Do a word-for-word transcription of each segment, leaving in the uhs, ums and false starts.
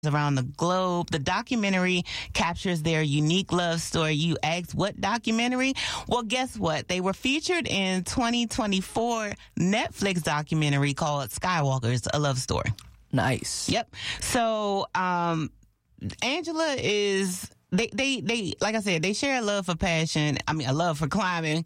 around the globe. The documentary captures their unique love story. You asked what documentary? Well, guess what? They were featured in twenty twenty-four Netflix documentary called Skywalkers, A Love Story. Nice. Yep. So, um, Angela is... They, they, they, like I said, they share a love for passion. I mean, a love for climbing.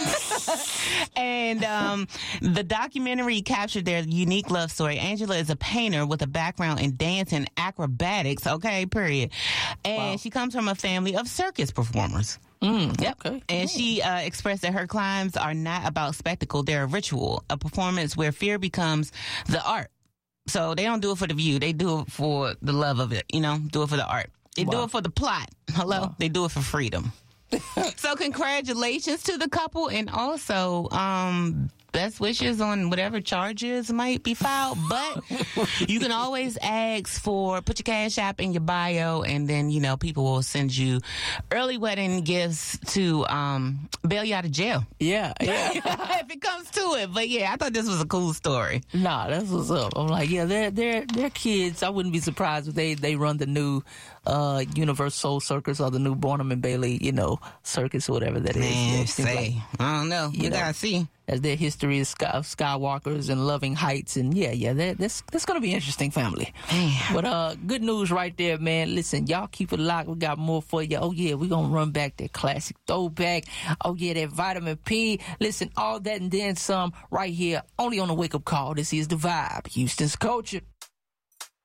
And, um, the documentary captured their unique love story. Angela is a painter with a background in dance and acrobatics. Okay, period. And wow. She comes from a family of circus performers. Mm, yep. Okay. And mm. she uh, expressed that her climbs are not about spectacle. They're a ritual, a performance where fear becomes the art. So they don't do it for the view. They do it for the love of it, you know, do it for the art. They wow. do it for the plot. Hello? Wow. They do it for freedom. So congratulations to the couple, and also um, best wishes on whatever charges might be filed. But you can always ask for, put your Cash App in your bio, and then, you know, people will send you early wedding gifts to um, bail you out of jail. Yeah, yeah. If it comes to it. But yeah, I thought this was a cool story. Nah, that's what's up. I'm like, yeah, they're, they're, they're kids. I wouldn't be surprised if they, they run the new uh, Universal Circus or the new Barnum and Bailey, you know, circus or whatever that Man, is. say, like, I don't know. You, you know, gotta see. As their history is sky, of Skywalkers and loving heights, and yeah, yeah, that, that's that's gonna be interesting, family. Damn. But uh, good news right there, man. Listen, y'all keep it locked. We got more for you. Oh yeah, we gonna run back that classic throwback. Oh yeah, that vitamin P. Listen, all that and then some right here, only on the Wake Up Call. This is The Vibe, Houston's Culture.